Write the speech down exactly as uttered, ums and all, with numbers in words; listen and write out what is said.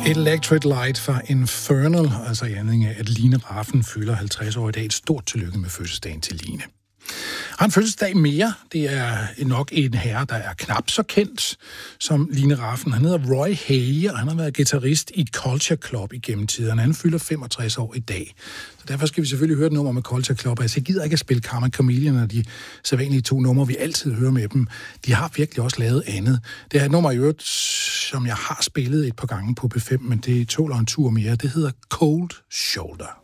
Electric Light fra Infernal, altså i anledning af, at Line Raffen fylder halvtreds år i dag. Et stort tillykke med fødselsdagen til Line. Har en fødselsdag mere. Det er nok en herre, der er knap så kendt som Line Raffen. Han hedder Roy Hay, og han har været guitarist i Culture Club igennem tiderne. Han fylder femogtres år i dag. Så derfor skal vi selvfølgelig høre et nummer med Culture Club. Altså, jeg gider ikke at spille Karma Chameleon og de sædvanlige to numre, vi altid hører med dem. De har virkelig også lavet andet. Det er et nummer i øvrigt, som jeg har spillet et par gange på P fem, men det tåler en tur mere. Det hedder Cold Shoulder.